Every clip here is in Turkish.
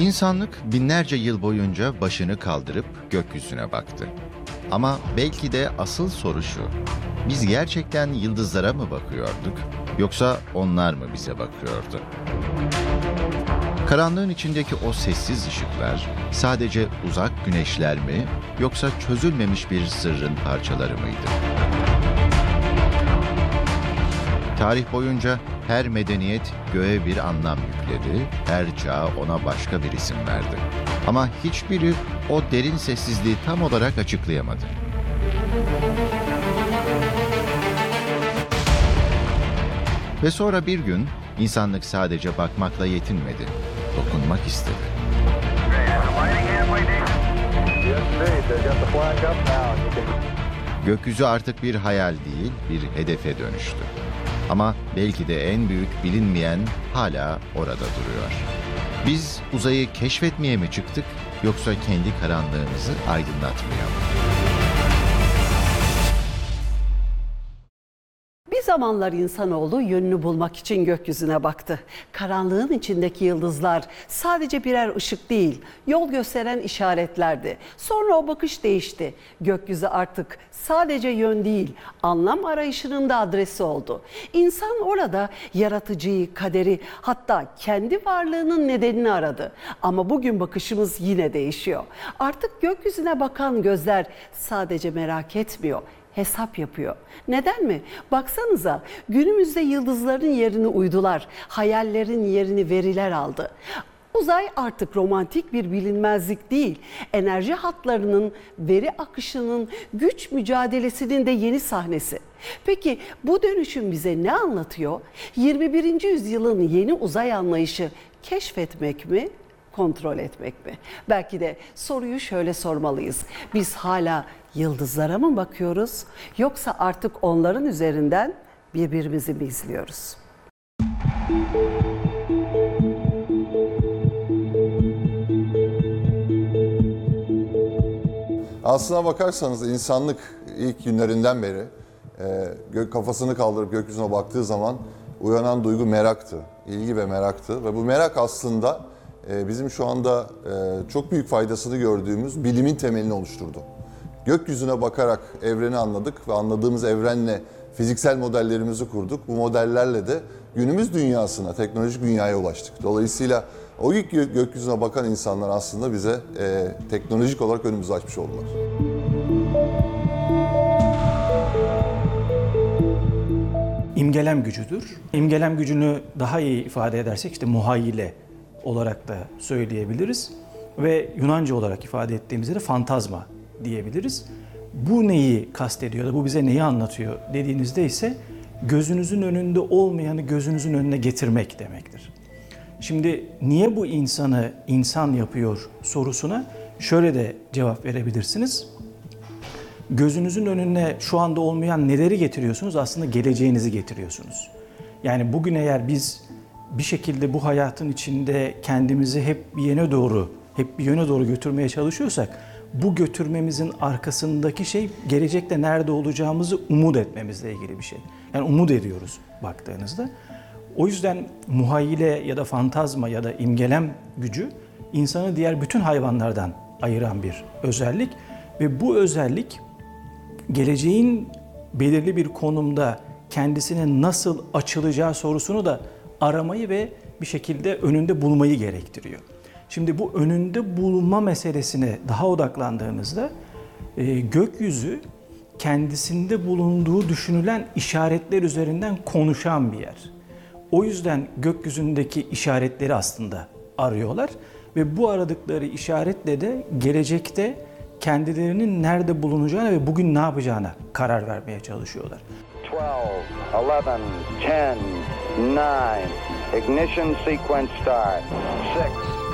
İnsanlık binlerce yıl boyunca başını kaldırıp gökyüzüne baktı. Ama belki de asıl soru şu: biz gerçekten yıldızlara mı bakıyorduk, yoksa onlar mı bize bakıyordu? Karanlığın içindeki o sessiz ışıklar sadece uzak güneşler mi, yoksa çözülmemiş bir sırrın parçaları mıydı? Tarih boyunca her medeniyet göğe bir anlam yükledi, her çağ ona başka bir isim verdi. Ama hiçbiri o derin sessizliği tam olarak açıklayamadı. Ve sonra bir gün insanlık sadece bakmakla yetinmedi, dokunmak istedi. Gökyüzü artık bir hayal değil, bir hedefe dönüştü. Ama belki de en büyük bilinmeyen hala orada duruyor. Biz uzayı keşfetmeye mi çıktık, yoksa kendi karanlığımızı aydınlatmaya mı? Bir zamanlar insanoğlu yönünü bulmak için gökyüzüne baktı. Karanlığın içindeki yıldızlar sadece birer ışık değil, yol gösteren işaretlerdi. Sonra o bakış değişti. Gökyüzü artık sadece yön değil, anlam arayışının da adresi oldu. İnsan orada yaratıcıyı, kaderi, hatta kendi varlığının nedenini aradı. Ama bugün bakışımız yine değişiyor. Artık gökyüzüne bakan gözler sadece merak etmiyor, hesap yapıyor. Neden mi? Baksanıza, günümüzde yıldızların yerini uydular, hayallerin yerini veriler aldı. Uzay artık romantik bir bilinmezlik değil, enerji hatlarının, veri akışının, güç mücadelesinin de yeni sahnesi. Peki bu dönüşüm bize ne anlatıyor? 21. yüzyılın yeni uzay anlayışı keşfetmek mi, kontrol etmek mi? Belki de soruyu şöyle sormalıyız: biz hala yıldızlara mı bakıyoruz, yoksa artık onların üzerinden birbirimizi mi izliyoruz? Aslına bakarsanız insanlık ilk günlerinden beri kafasını kaldırıp gökyüzüne baktığı zaman uyanan duygu meraktı, ilgi ve meraktı. Ve bu merak aslında bizim şu anda çok büyük faydasını gördüğümüz bilimin temelini oluşturdu. Gökyüzüne bakarak evreni anladık ve anladığımız evrenle fiziksel modellerimizi kurduk. Bu modellerle de günümüz dünyasına, teknolojik dünyaya ulaştık. Dolayısıyla o ilk gökyüzüne bakan insanlar aslında bize teknolojik olarak önümüzü açmış oldular. İmgelem gücüdür. İmgelem gücünü daha iyi ifade edersek işte muhayyile olarak da söyleyebiliriz. Ve Yunanca olarak ifade ettiğimizde de fantazma diyebiliriz. Bu neyi kastediyor da bu bize neyi anlatıyor dediğinizde ise gözünüzün önünde olmayanı gözünüzün önüne getirmek demektir. Şimdi niye bu insanı insan yapıyor sorusuna şöyle de cevap verebilirsiniz. Gözünüzün önüne şu anda olmayan neleri getiriyorsunuz? Aslında geleceğinizi getiriyorsunuz. Yani bugün eğer biz bir şekilde bu hayatın içinde kendimizi hep bir yöne doğru götürmeye çalışıyorsak, bu götürmemizin arkasındaki şey gelecekte nerede olacağımızı umut etmemizle ilgili bir şey. Yani umut ediyoruz baktığınızda. O yüzden muhayyile ya da fantazma ya da imgelem gücü insanı diğer bütün hayvanlardan ayıran bir özellik. Ve bu özellik geleceğin belirli bir konumda kendisine nasıl açılacağı sorusunu da aramayı ve bir şekilde önünde bulmayı gerektiriyor. Şimdi bu önünde bulma meselesine daha odaklandığımızda gökyüzü kendisinde bulunduğu düşünülen işaretler üzerinden konuşan bir yer. O yüzden gökyüzündeki işaretleri aslında arıyorlar ve bu aradıkları işaretle de gelecekte kendilerinin nerede bulunacağına ve bugün ne yapacağına karar vermeye çalışıyorlar. 12, 11, 10, 9, ignition sequence start. 6,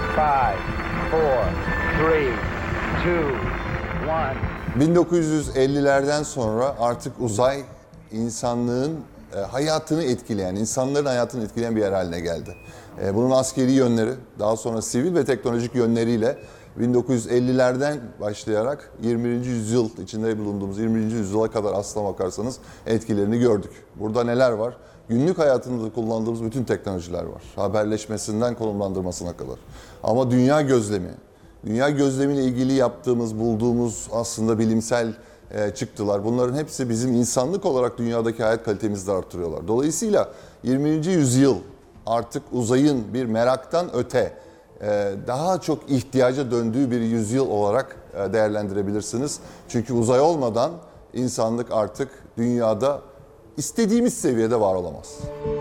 5, 4, 3, 2, 1. 1950'lerden sonra artık uzay insanlığın hayatını etkileyen, insanların hayatını etkileyen bir yer haline geldi. Bunun askeri yönleri, daha sonra sivil ve teknolojik yönleriyle 1950'lerden başlayarak 21. yüzyıl içinde bulunduğumuz 20. yüzyıla kadar aslına bakarsanız etkilerini gördük. Burada neler var? Günlük hayatında kullandığımız bütün teknolojiler var. Haberleşmesinden konumlandırmasına kadar. Ama dünya gözlemiyle ilgili yaptığımız, bulduğumuz aslında bilimsel çıktılar. Bunların hepsi bizim insanlık olarak dünyadaki hayat kalitemizi de artırıyorlar. Dolayısıyla 20. yüzyıl artık uzayın bir meraktan öte daha çok ihtiyaca döndüğü bir yüzyıl olarak değerlendirebilirsiniz. Çünkü uzay olmadan insanlık artık dünyada istediğimiz seviyede var olamaz.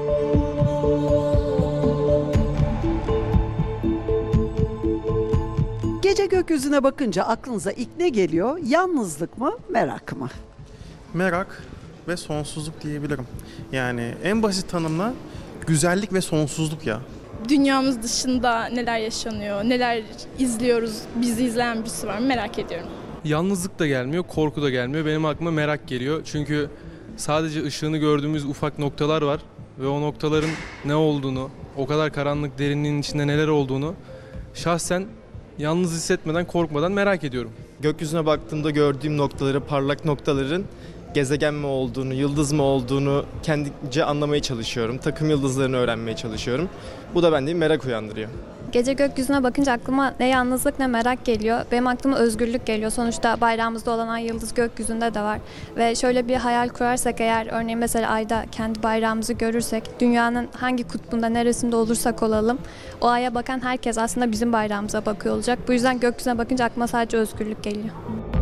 Gece gökyüzüne bakınca aklınıza ilk ne geliyor? Yalnızlık mı, merak mı? Merak ve sonsuzluk diyebilirim. Yani en basit tanımla güzellik ve sonsuzluk ya. Dünyamız dışında neler yaşanıyor, neler izliyoruz, bizi izleyen birisi var mı merak ediyorum. Yalnızlık da gelmiyor, korku da gelmiyor. Benim aklıma merak geliyor. Çünkü sadece ışığını gördüğümüz ufak noktalar var ve o noktaların ne olduğunu, o kadar karanlık derinliğin içinde neler olduğunu şahsen yalnız hissetmeden, korkmadan merak ediyorum. Gökyüzüne baktığımda gördüğüm noktaları, parlak noktaların gezegen mi olduğunu, yıldız mı olduğunu kendince anlamaya çalışıyorum. Takım yıldızlarını öğrenmeye çalışıyorum. Bu da bende bir merak uyandırıyor. Gece gökyüzüne bakınca aklıma ne yalnızlık ne merak geliyor. Benim aklıma özgürlük geliyor. Sonuçta bayrağımızda olan ay yıldız gökyüzünde de var. Ve şöyle bir hayal kurarsak eğer örneğin mesela ayda kendi bayrağımızı görürsek dünyanın hangi kutbunda neresinde olursak olalım o aya bakan herkes aslında bizim bayrağımıza bakıyor olacak. Bu yüzden gökyüzüne bakınca aklıma sadece özgürlük geliyor.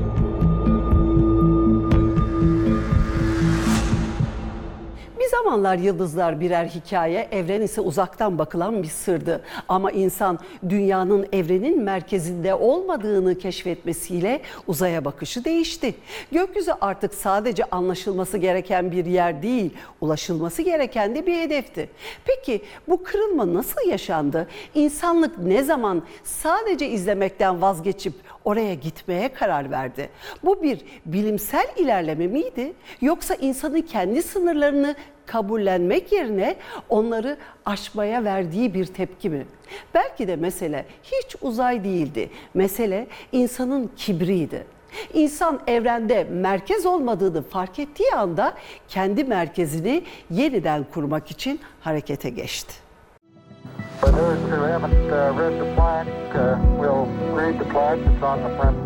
Bir zamanlar yıldızlar birer hikaye, evren ise uzaktan bakılan bir sırdı. Ama insan dünyanın evrenin merkezinde olmadığını keşfetmesiyle uzaya bakışı değişti. Gökyüzü artık sadece anlaşılması gereken bir yer değil, ulaşılması gereken de bir hedefti. Peki bu kırılma nasıl yaşandı? İnsanlık ne zaman sadece izlemekten vazgeçip oraya gitmeye karar verdi? Bu bir bilimsel ilerleme miydi? Yoksa insanın kendi sınırlarını kabullenmek yerine onları aşmaya verdiği bir tepki mi? Belki de mesele hiç uzay değildi. Mesele insanın kibriydi. İnsan evrende merkez olmadığını fark ettiği anda kendi merkezini yeniden kurmak için harekete geçti. For those who haven't read the plaque, we'll read the plaque that's on the front.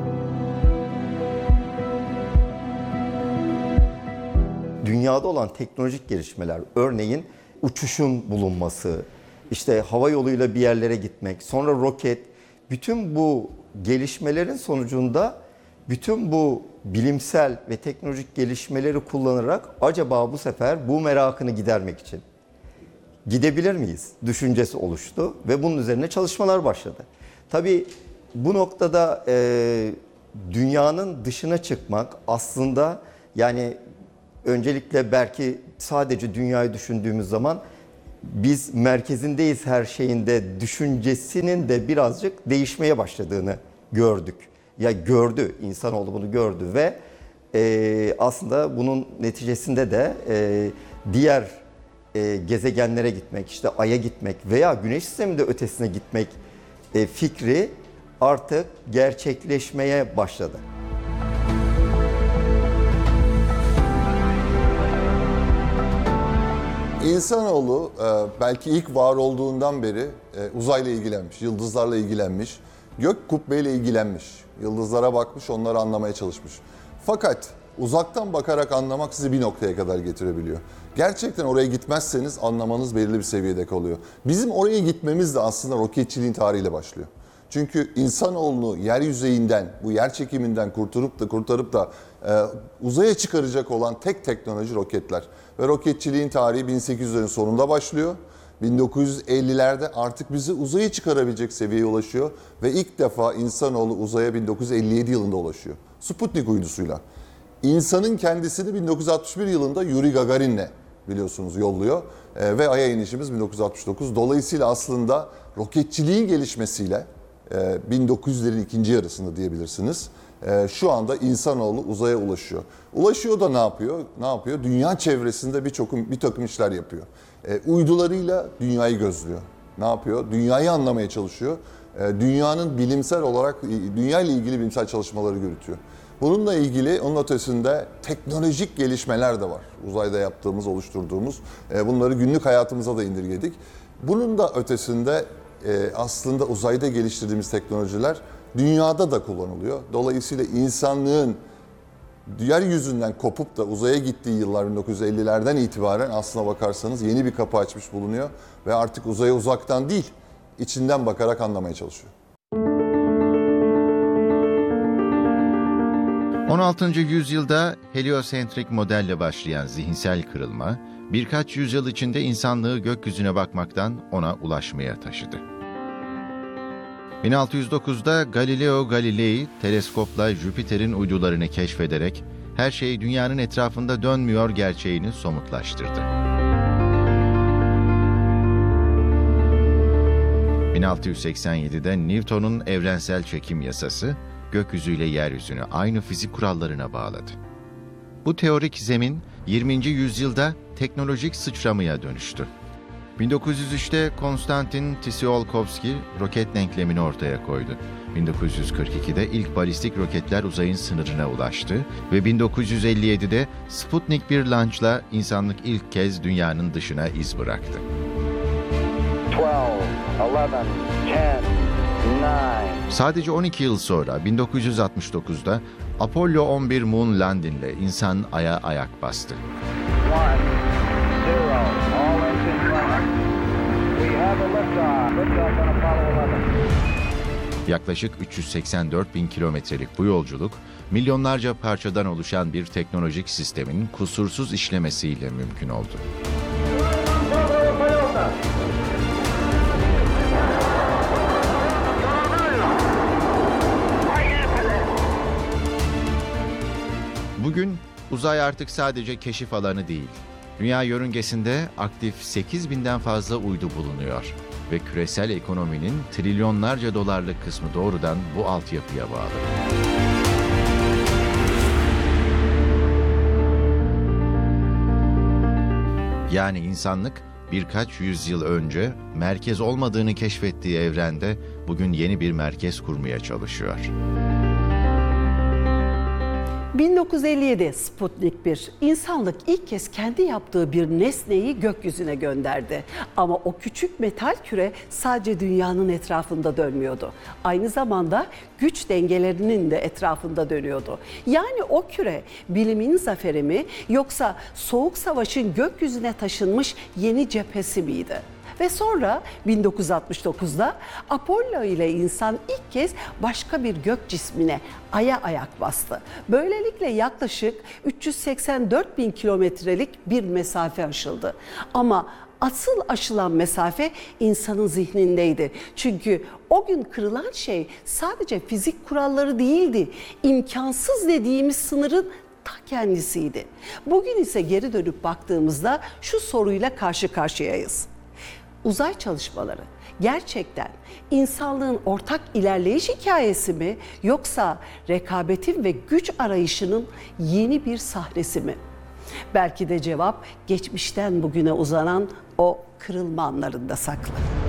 Dünyada olan teknolojik gelişmeler, örneğin uçuşun bulunması, işte hava yoluyla bir yerlere gitmek, sonra roket, bütün bu gelişmelerin sonucunda bütün bu bilimsel ve teknolojik gelişmeleri kullanarak acaba bu sefer bu merakını gidermek için gidebilir miyiz düşüncesi oluştu ve bunun üzerine çalışmalar başladı. Tabii bu noktada dünyanın dışına çıkmak aslında yani öncelikle belki sadece dünyayı düşündüğümüz zaman biz merkezindeyiz her şeyinde düşüncesinin de birazcık değişmeye başladığını gördük. Ya gördü, insanoğlu bunu gördü ve aslında bunun neticesinde de diğer gezegenlere gitmek, işte Ay'a gitmek veya Güneş sisteminde ötesine gitmek fikri artık gerçekleşmeye başladı. İnsanoğlu belki ilk var olduğundan beri uzayla ilgilenmiş, yıldızlarla ilgilenmiş, gök kubbeyle ilgilenmiş, yıldızlara bakmış, onları anlamaya çalışmış. Fakat uzaktan bakarak anlamak sizi bir noktaya kadar getirebiliyor. Gerçekten oraya gitmezseniz anlamanız belirli bir seviyede kalıyor. Bizim oraya gitmemiz de aslında roketçiliğin tarihiyle başlıyor. Çünkü insanoğlunu yer yüzeyinden, bu yer çekiminden kurtarıp da uzaya çıkaracak olan tek teknoloji roketler. Ve roketçiliğin tarihi 1800'lerin sonunda başlıyor. 1950'lerde artık bizi uzaya çıkarabilecek seviyeye ulaşıyor. Ve ilk defa insanoğlu uzaya 1957 yılında ulaşıyor. Sputnik uydusuyla. İnsanın kendisini 1961 yılında Yuri Gagarin'le biliyorsunuz yolluyor. Ve Ay'a inişimiz 1969. Dolayısıyla aslında roketçiliğin gelişmesiyle 1900'lerin ikinci yarısında diyebilirsiniz. Şu anda insanoğlu uzaya ulaşıyor. Ulaşıyor da ne yapıyor? Ne yapıyor? Dünya çevresinde bir takım işler yapıyor. Uydularıyla dünyayı gözlüyor. Ne yapıyor? Dünyayı anlamaya çalışıyor. dünyanın bilimsel olarak, dünya ile ilgili bilimsel çalışmaları yürütüyor. Bununla ilgili, onun ötesinde teknolojik gelişmeler de var. Uzayda yaptığımız, oluşturduğumuz. Bunları günlük hayatımıza da indirgedik. Bunun da ötesinde aslında uzayda geliştirdiğimiz teknolojiler dünyada da kullanılıyor. Dolayısıyla insanlığın yeryüzünden kopup da uzaya gittiği yıllar 1950'lerden itibaren aslına bakarsanız yeni bir kapı açmış bulunuyor. Ve artık uzaya uzaktan değil, içinden bakarak anlamaya çalışıyor. 16. yüzyılda heliosentrik modelle başlayan zihinsel kırılma, birkaç yüzyıl içinde insanlığı gökyüzüne bakmaktan ona ulaşmaya taşıdı. 1609'da Galileo Galilei teleskopla Jüpiter'in uydularını keşfederek her şey dünyanın etrafında dönmüyor gerçeğini somutlaştırdı. 1687'de Newton'un evrensel çekim yasası, gökyüzüyle yeryüzünü aynı fizik kurallarına bağladı. Bu teorik zemin 20. yüzyılda teknolojik sıçramaya dönüştü. 1903'te Konstantin Tsiolkovski roket denklemini ortaya koydu. 1942'de ilk balistik roketler uzayın sınırına ulaştı ve 1957'de Sputnik 1 launch'la insanlık ilk kez dünyanın dışına iz bıraktı. 12, 11, 10, 9. Sadece 12 yıl sonra 1969'da Apollo 11 Moon Landing ile insan Ay'a ayak bastı. 1, 0, all engine running. We have a liftoff. Liftoff on Apollo 11. Yaklaşık 384 bin kilometrelik bu yolculuk, milyonlarca parçadan oluşan bir teknolojik sistemin kusursuz işlemesiyle mümkün oldu. Bugün uzay artık sadece keşif alanı değil. Dünya yörüngesinde aktif 8.000'den fazla uydu bulunuyor ve küresel ekonominin trilyonlarca dolarlık kısmı doğrudan bu altyapıya bağlı. Yani insanlık birkaç yüzyıl önce merkez olmadığını keşfettiği evrende bugün yeni bir merkez kurmaya çalışıyor. 1957 Sputnik 1, insanlık ilk kez kendi yaptığı bir nesneyi gökyüzüne gönderdi. Ama o küçük metal küre sadece dünyanın etrafında dönmüyordu. Aynı zamanda güç dengelerinin de etrafında dönüyordu. Yani o küre bilimin zaferi mi yoksa Soğuk Savaş'ın gökyüzüne taşınmış yeni cephesi miydi? Ve sonra 1969'da Apollo ile insan ilk kez başka bir gök cismine, Ay'a ayak bastı. Böylelikle yaklaşık 384 bin kilometrelik bir mesafe aşıldı. Ama asıl aşılan mesafe insanın zihnindeydi. Çünkü o gün kırılan şey sadece fizik kuralları değildi. İmkansız dediğimiz sınırın ta kendisiydi. Bugün ise geri dönüp baktığımızda şu soruyla karşı karşıyayız. Uzay çalışmaları gerçekten insanlığın ortak ilerleyiş hikayesi mi yoksa rekabetin ve güç arayışının yeni bir sahnesi mi? Belki de cevap geçmişten bugüne uzanan o kırılma anlarında saklı.